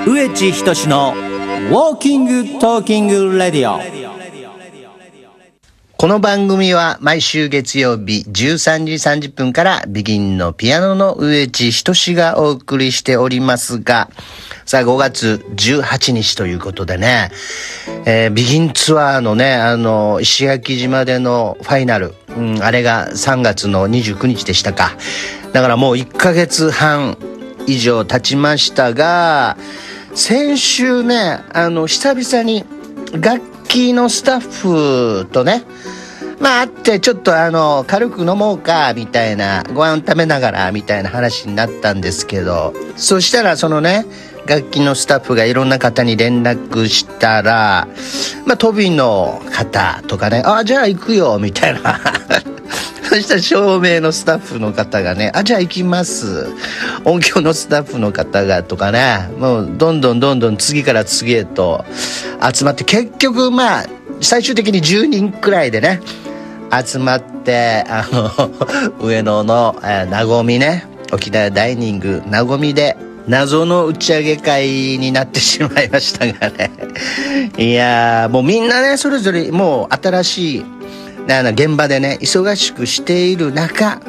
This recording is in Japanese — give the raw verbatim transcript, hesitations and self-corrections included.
植地仁のウォーキングトーキングレディオ。 この番組は毎週月曜日じゅうさんじさんじゅっぷんからビギンのピアノの植地仁がお送りしておりますが、さあごがつじゅうはちにちということでね、えー、ビギンツアーのね、あの石垣島でのファイナル、うん、あれがさんがつのにじゅうくにちでしたか。だからもういっかげつはん以上経ちましたが、先週ね、あの久々に楽器のスタッフとね、まあ会ってちょっとあの軽く飲もうかみたいな、ご飯食べながらみたいな話になったんですけど、そしたらそのね、楽器のスタッフがいろんな方に連絡したら、まあトビの方とかね、あじゃあ行くよみたいなそしたら照明のスタッフの方がね、あじゃあ行きます、音響のスタッフの方がとかね、もうどんどんどんどん次から次へと集まって、結局まあ最終的にじゅうにんくらいでね集まって、あの上野の、えー、なごみね、沖縄ダイニングなごみで謎の打ち上げ会になってしまいましたがねいやーもうみんなねそれぞれもう新しい現場でね忙しくしている中、